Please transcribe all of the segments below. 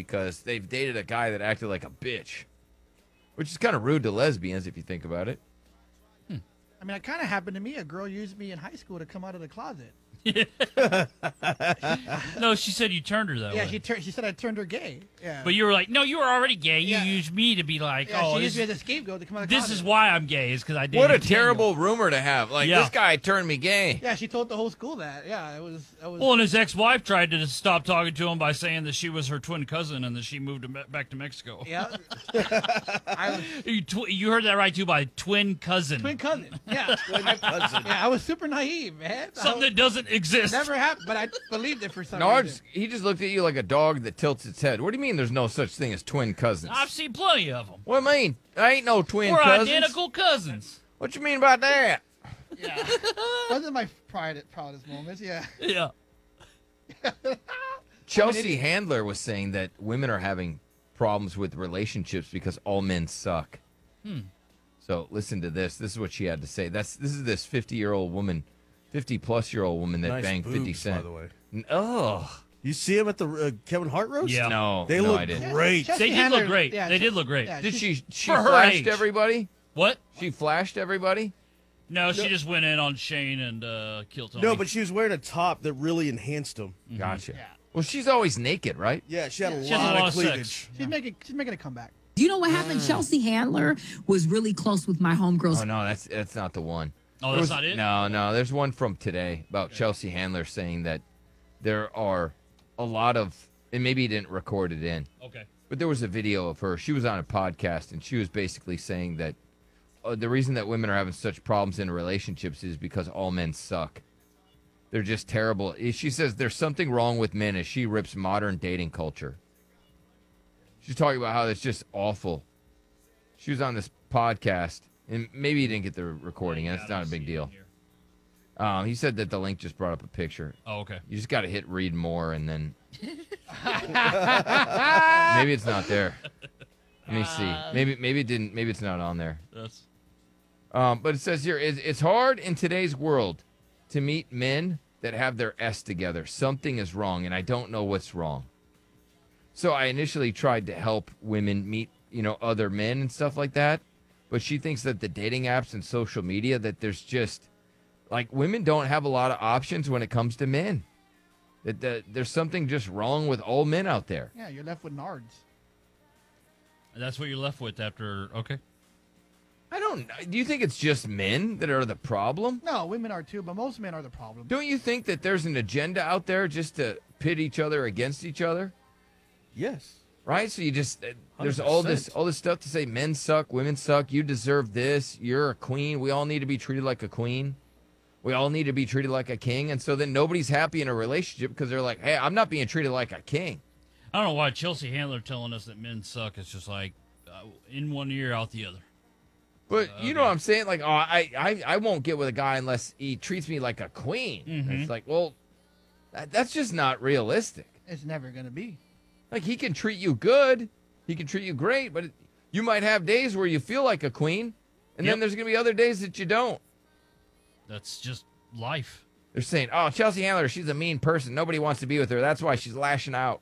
because they've dated a guy that acted like a bitch, which is kind of rude to lesbians if you think about it. I mean, it kind of happened to me. A girl used me in high school to come out of the closet. No, she said you turned her that Yeah, way. she said I turned her gay. Yeah. But you were like, no, you were already gay. You Yeah. used me to be like, yeah, oh, she used me this, as a scapegoat to come out of the this closet. is why I'm gay, is because I dated What a Daniel. terrible rumor to have. Like, Yeah. this guy turned me gay. Yeah, she told the whole school that. Yeah, it was. Well, and his ex-wife tried to stop talking to him by saying that she was her twin cousin and that she moved back to Mexico. Yeah. I was You heard that right, too, by twin cousin. twin cousin. Yeah. Yeah, I was super naive, man. Something that doesn't exist. never happened, but I believed it for some No, reason. he just looked at you like a dog that tilts its head. What do you mean there's no such thing as twin cousins? I've seen plenty of them. What do you mean? I ain't no twin We're cousins. identical cousins. What you mean about that? Yeah. Those are my proudest moments. Yeah. Yeah. Chelsea Handler was saying that women are having problems with relationships because all men suck. So listen to this. This is what she had to say. This is this 50-year-old woman, 50-plus-year-old woman that Nice banged 50 boobs, Cent. by the way. Oh, You see him at the Kevin Hart roast? Yeah. no. They no, look I didn't. great. Chelsea They did Handler- look great. yeah, They did look great. yeah, Did she For her flashed age. everybody? What? She flashed everybody? No, she just went in on Shane and killed Tony. No, but she was wearing a top that really enhanced him. Gotcha. Well, she's always naked, right? Yeah, she had a She has a lot lot of of cleavage. sex. She's making a comeback. Do you know what happened? Chelsea Handler was really close with my homegirls. Oh, no, that's not the one. Oh, There that's was- not it? No, there's one from today about Chelsea Handler saying that there are a lot of, and maybe he didn't record it in, Okay. but there was a video of her. She was on a podcast, and she was basically saying that the reason that women are having such problems in relationships is because all men suck. They're just terrible. She says there's something wrong with men as she rips modern dating culture. She's talking about how that's just awful. She was on this podcast, and maybe you didn't get the recording. Yeah, That's I not a don't big see it deal. in here. He said that the link just brought up a picture. Oh, okay. You just got to hit read more, and then maybe it's not there. Let me see. Maybe it didn't. Maybe it's not on there. That's But it says here, it's hard in today's world to meet men that have their S together. Something is wrong, and I don't know what's wrong. So I initially tried to help women meet, other men and stuff like that. But she thinks that the dating apps and social media, that there's just, like, women don't have a lot of options when it comes to men. That there's something just wrong with all men out there. Yeah, you're left with nards. that's what you're left with after. Okay. I don't know. Do you think it's just men that are the problem? No, women are too, but most men are the problem. Don't you think that there's an agenda out there just to pit each other against each other? Yes. Right? So you just there's all this stuff to say men suck, women suck, you deserve this, you're a queen, we all need to be treated like a queen. We all need to be treated like a king, and so then nobody's happy in a relationship because they're like, "Hey, I'm not being treated like a king." I don't know why Chelsea Handler telling us that men suck. It's just like in one ear, out the other. But you know what I'm saying? Like, I won't get with a guy unless he treats me like a queen. It's like, well, that's just not realistic. It's never gonna be. Like, he can treat you good, he can treat you great, but you might have days where you feel like a queen, and then there's going to be other days that you don't. That's just life. They're saying, oh, Chelsea Handler, she's a mean person. Nobody wants to be with her. That's why she's lashing out.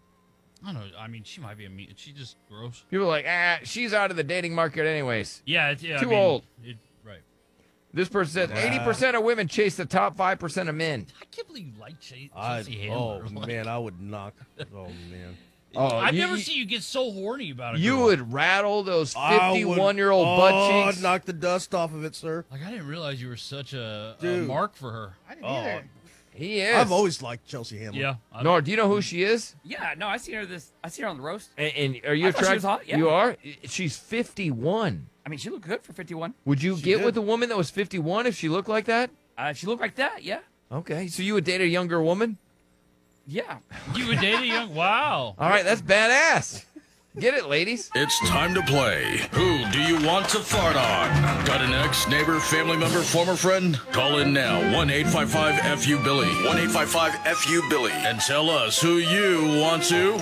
I don't know. I mean, she might be a mean. She's just gross. People are like, she's out of the dating market anyways. Yeah, Too old. Right. This person said 80% of women chase the top 5% of men. I can't believe you like Chelsea Oh, Handler. man, I would knock. Oh, man. Oh, I've never seen you get so horny about it. You would rattle those I would- 51-year-old butt cheeks. I'd knock the dust off of it, sir. Like, I didn't realize you were such a Dude. mark for her. I didn't either. He is. I've always liked Chelsea Handler. Yeah. Nora, do you know who she is? Yeah, no, I seen her on the roast. And are you I thought she attracted? was hot, yeah. You are? She's 51. I mean, she looked good for 51. Would you She get did. with a woman that was 51 if she looked like that? She looked like that, yeah. Okay, so you would date a younger woman? Yeah. You would date a young. Wow. All right, that's badass. Get it, ladies. It's time to play. Who do you want to fart on? Got an ex, neighbor, family member, former friend? Call in now. 1-855-FU-BILLY. 1-855-FU-BILLY. And tell us who you want to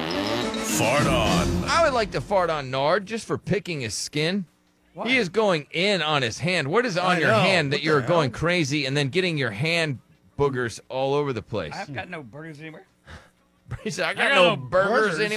fart on. I would like to fart on Nard just for picking his skin. He is going in on his hand. What is on I your know. hand that What the you're hell? going crazy and then getting your hand boogers all over the place? I haven't got no burgers anywhere. He said, I got no burgers burgers.